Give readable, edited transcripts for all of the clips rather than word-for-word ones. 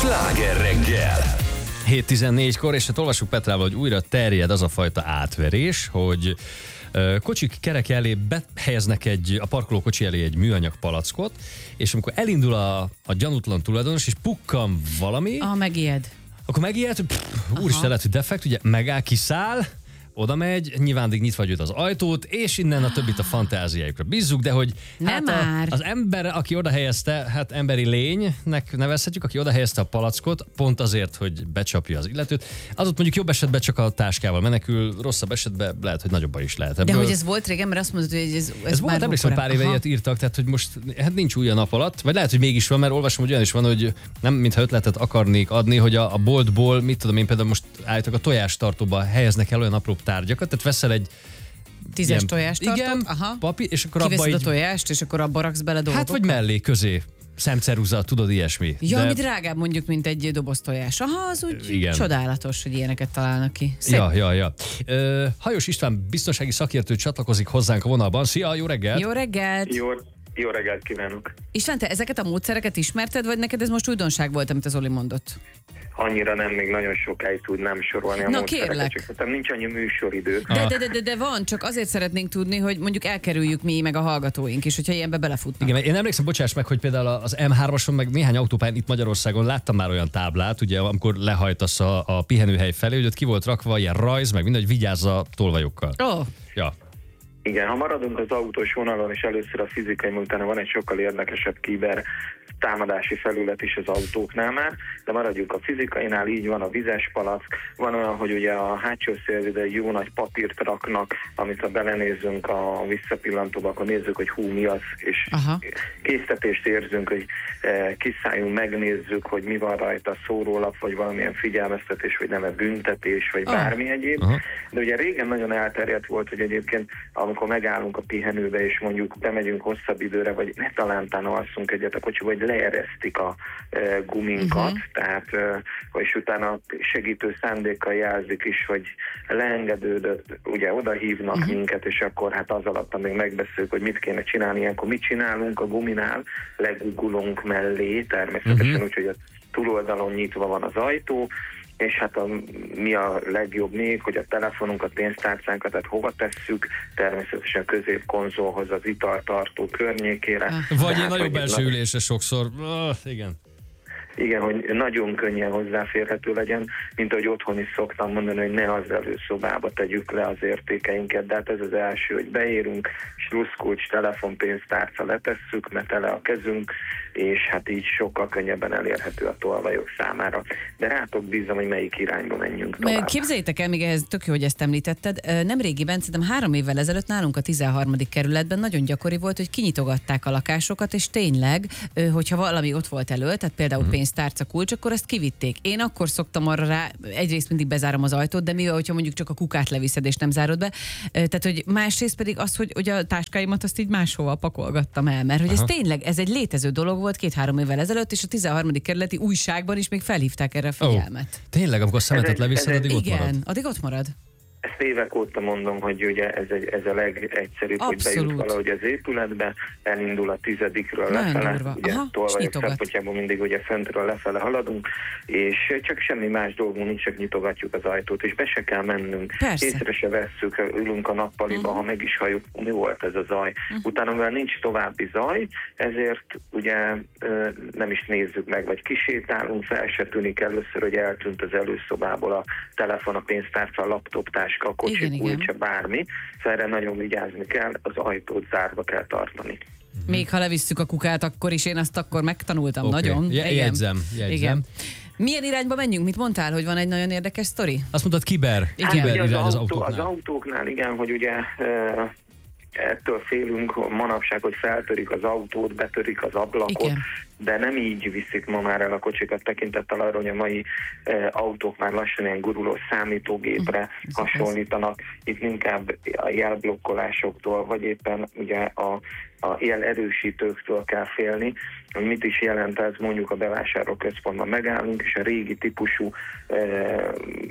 Sláger reggel! 7:14-kor, és hát olvassuk Petrával, hogy újra terjed az a fajta átverés, hogy kocsik kerek elé behelyeznek a parkoló kocsi elé egy műanyag palackot, és amikor elindul a gyanútlan tulajdonos, és pukkan valami, megijed. akkor megijed, hogy úristen, lehet, hogy defekt, ugye megáll, kiszáll, oda megy, nyilván nyitva hagyod az ajtót, és innen a többit a fantáziájukra bízzuk, de hogy az ember, aki oda helyezte, hát emberi lénynek nevezhetjük, aki oda helyezte a palackot, pont azért, hogy becsapja az illetőt, az ott mondjuk jobb esetben csak a táskával menekül, rosszabb esetben lehet, hogy nagyobb is lehet. Ebből... De hogy ez volt régen, mert azt mondod, hogy ez volt, emlékszem, pár éve ilyet írtak, tehát hogy most hát nincs új a nap alatt, vagy lehet, hogy mégis van, mert olvasom, hogy olyan is van, hogy nem mintha ötletet akarnék adni, hogy a boltból, mit tudom én, például most állítok a tojástartóba helyeznek el olyan apró tárgyakat, tehát veszel egy 10-es tojástartót, igen, papír, és akkor abba kiveszed a tojást, és akkor abba raksz bele dolgokat. Hát vagy mellé, közé, szemceruza, tudod, ilyesmi. Ja, ami drágább mondjuk, mint egy doboz tojás. Aha, az úgy csodálatos, hogy ilyeneket találnak ki. Szép. Ja. Hajós István biztonsági szakértő csatlakozik hozzánk a vonalban. Szia, jó reggelt! Jó reggelt! Jó reggelt kívánok! István, te ezeket a módszereket ismerted, vagy neked ez most újdonság volt, amit az Oli mondott? Annyira nem, még nagyon sokáig tudnám sorolni a módszereket. Kérlek. Csak nincs annyi műsoridő. De van, csak azért szeretnénk tudni, hogy mondjuk elkerüljük mi, meg a hallgatóink is, hogyha ilyenbe belefutnak. Igen, én emlékszem, bocsáss meg, hogy például az M3-ason, meg néhány autópályán itt Magyarországon láttam már olyan táblát, ugye, amikor lehajtasz a pihenőhely felé, hogy ott ki volt rakva ilyen rajz, meg minden, hogy vigyázz a tolvajokkal. Ja. Igen, ha maradunk az autós vonalon, és először a fizikai, utána van egy sokkal érdekesebb kiber támadási felület is az autóknál már, de maradjunk a fizikainál, így van a vizes palack, van olyan, hogy ugye a hátsó szélvédő egy jó nagy papírt raknak, amit ha belenézzünk a visszapillantóba, akkor nézzük, hogy mi az, és késztetést érzünk, hogy kiszálljunk, megnézzük, hogy mi van rajta, szórólap, vagy valamilyen figyelmeztetés, vagy nem büntetés, vagy bármi egyéb. De ugye régen nagyon elterjedt volt, hogy egyébként amikor megállunk a pihenőbe, és mondjuk bemegyünk hosszabb időre, vagy ne talántán alszunk egyet a kocsiba, hogy leeresztik a guminkat, tehát, és utána segítő szándékkal jelzik is, hogy leengedődött, ugye oda hívnak minket, és akkor hát az alatt még megbeszéljük, hogy mit kéne csinálni, ilyenkor mit csinálunk a guminál, legugulunk mellé, természetesen úgyhogy a túloldalon nyitva van az ajtó, és hát mi a legjobb még, hogy a telefonunkat, pénztárcánkat, tehát hova tesszük, természetesen a középkonzolhoz, az italtartó környékére. Vagy egy nagyobb belső ülése sokszor. Igen. Igen, hogy nagyon könnyen hozzáférhető legyen, mint ahogy otthon is szoktam mondani, hogy ne az előszobába tegyük le az értékeinket, de hát ez az első, hogy beérünk, sluszkulcs, telefon, pénztárca letesszük, mert tele a kezünk, és hát így sokkal könnyebben elérhető a tolvajok számára. De rátok bízom, hogy melyik irányba menjünk tovább. Képzeljétek el, még ehhez tök jó, hogy ezt említetted. Nemrégiben, szerintem 3 évvel ezelőtt nálunk a 13. kerületben nagyon gyakori volt, hogy kinyitogatták a lakásokat, és tényleg, hogyha valami ott volt elő, tehát például pénztárca kulcs, akkor azt kivitték. Én akkor szoktam arra rá, egyrészt mindig bezárom az ajtót, de mi, hogyha mondjuk csak a kukát leviszed és nem zárod be. Tehát, hogy másrészt pedig az, hogy a táskáimat azt így máshova pakolgattam el, mert hogy ez tényleg, ez egy létező dolog volt 2-3 évvel ezelőtt, és a 13. kerületi újságban is még felhívták erre a figyelmet. Tényleg, amikor szemetet leviszed, addig ott marad? Igen, addig ott marad. Ezt évek óta mondom, hogy ugye ez a legegyszerűbb, hogy bejut valahogy az épületbe, elindul a 10-ről lefele, ugye tolvajok szempontjából mindig ugye föntről lefele haladunk, és csak semmi más dolgunk nincs, csak nyitogatjuk az ajtót, és be se kell mennünk. Észre se vesszük, ülünk a nappaliba, ha meg is halljuk, mi volt ez a zaj. Utána, mivel nincs további zaj, ezért ugye nem is nézzük meg, vagy kisétálunk, fel se tűnik először, hogy eltűnt az előszobából a telefon, a pénztárca, a laptop, a kocsi kulcsa, bármi, szóval erre nagyon vigyázni kell, az ajtót zárva kell tartani. Még ha levisszük a kukát, akkor is én azt akkor megtanultam nagyon. Jegyzem. Igen. Milyen irányba menjünk? Mit mondtál, hogy van egy nagyon érdekes sztori? Azt mondtad, kiber. Igen. Az autóknál, igen, hogy ugye ettől félünk manapság, hogy feltörik az autót, betörik az ablakot, de nem így viszik ma már el a kocsikat tekintettel arra, hogy a mai autók már lassan ilyen gurulós számítógépre hasonlítanak. Itt inkább a jelblokkolásoktól, vagy éppen ugye a jelerősítőktől kell félni, hogy mit is jelent ez, mondjuk a bevásárlóközpontban megállunk, és a régi típusú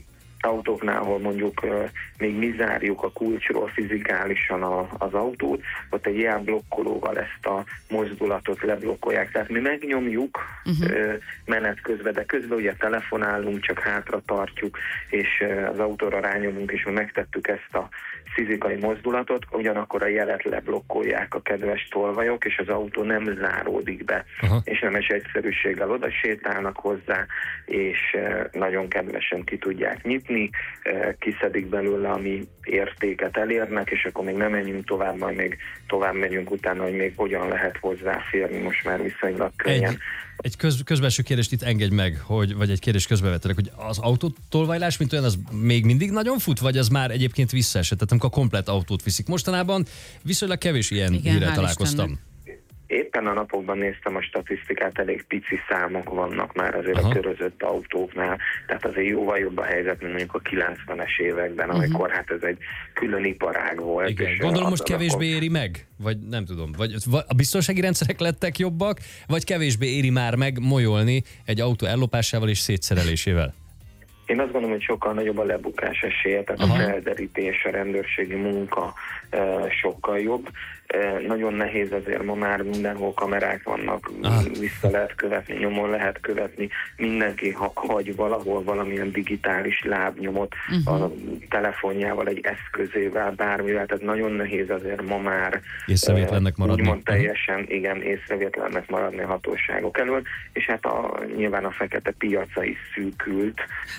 autóknál, ahol mondjuk még mi zárjuk a kulcsról fizikálisan az autót, ott egy jelblokkolóval ezt a mozdulatot leblokkolják. Tehát mi megnyomjuk menet közben, de közben ugye telefonálunk, csak hátra tartjuk, és az autóra rányomunk, és mi megtettük ezt a fizikai mozdulatot, ugyanakkor a jelet leblokkolják a kedves tolvajok, és az autó nem záródik be, és nemes egyszerűséggel oda sétálnak hozzá, és nagyon kedvesen ki tudják nyitni, kiszedik belőle, ami értéket elérnek, és akkor még nem menjünk tovább, majd még tovább megyünk utána, hogy még hogyan lehet hozzáférni, most már viszonylag könnyen. Egy közbenső kérdést itt engedj meg, vagy egy kérdést közbevettelek, hogy az autótolvajlás, mint olyan, az még mindig nagyon fut, vagy az már egyébként visszaesett? Tehát amikor a komplett autót viszik. Mostanában viszonylag kevés ilyen hírrel találkoztam. Istennek. Éppen a napokban néztem a statisztikát, elég pici számok vannak már azért a körözött autóknál, tehát azért jóval jobb a helyzet, mint mondjuk a 90-es években, amikor hát ez egy külön iparág volt. Igen. Gondolom most kevésbé éri meg? Vagy nem tudom, vagy a biztonsági rendszerek lettek jobbak, vagy kevésbé éri már meg molyolni egy autó ellopásával és szétszerelésével? Én azt gondolom, hogy sokkal nagyobb a lebukás esélye, tehát a felderítés, a rendőrségi munka sokkal jobb. Nagyon nehéz azért ma már mindenhol kamerák vannak, vissza lehet követni, nyomon lehet követni, mindenki hagy valahol valamilyen digitális lábnyomot a telefonjával, egy eszközével, bármivel, tehát nagyon nehéz azért ma már észrevétlennek maradni. Úgymond teljesen, igen, észrevétlennek maradni a hatóságok elől, és hát nyilván a fekete piaca is szűkült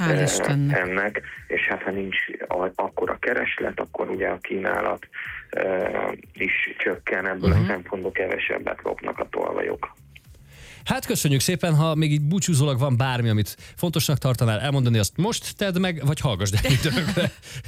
ennek, és hát ha nincs akkora kereslet, akkor ugye a kínálat is csökken, ebből a szempontból kevesebbet lopnak a tolvajok. Hát köszönjük szépen, ha még így búcsúzólag van bármi, amit fontosnak tartanál elmondani, azt most tedd meg, vagy hallgassd el időnkre.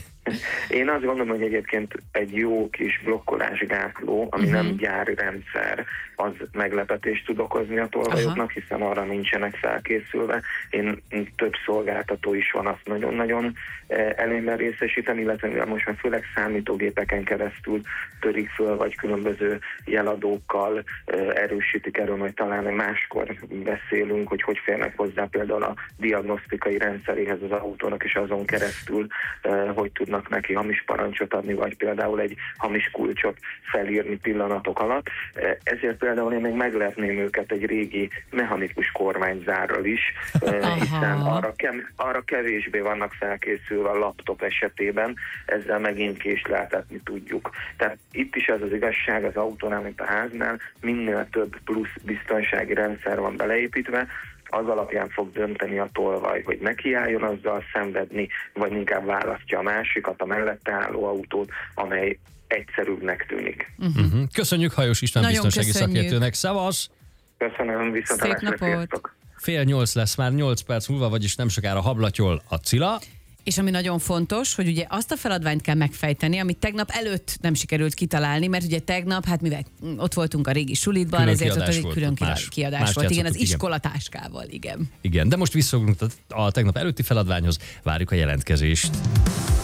Én azt gondolom, hogy egyébként egy jó kis blokkolásgátló, ami nem gyári rendszer, az meglepetést tud okozni a tolvajoknak, hiszen arra nincsenek felkészülve. Én több szolgáltató is van, azt nagyon-nagyon előnyben részesíteni, illetve most már főleg számítógépeken keresztül törik föl, vagy különböző jeladókkal erősítik, erről majd talán máskor beszélünk, hogy férnek hozzá például a diagnosztikai rendszeréhez az autónak, és azon keresztül hogy tudnak neki hamis parancsot adni, vagy például egy hamis kulcsot felírni pillanatok alatt. Ezért például én még meglepném őket egy régi mechanikus kormányzárral is, hiszen arra kevésbé vannak felkészülve a laptop esetében, ezzel megint késleltetni tudjuk. Tehát itt is az az igazság az autónál, mint a háznál, minél több plusz biztonsági rendszer van beleépítve, az alapján fog dönteni a tolvaj, hogy nekiálljon azzal szenvedni, vagy inkább választja a másikat, a mellette álló autót, amely egyszerűbbnek tűnik. Köszönjük Hajós István nagyon biztonsági köszönjük. szakértőnek. Szavasz! Köszönöm, viszontlátásra, sziasztok! 7:30 lesz már 8 perc múlva, vagyis nem sokára hablatyol a Cilla. És ami nagyon fontos, hogy ugye azt a feladványt kell megfejteni, amit tegnap előtt nem sikerült kitalálni, mert ugye tegnap, hát mivel ott voltunk a régi sulitban, Külön ezért ott egy külön más kiadás volt. Igen, az játszottuk, iskolatáskával, igen. Igen, de most visszaugunk a tegnap előtti feladványhoz, várjuk a jelentkezést.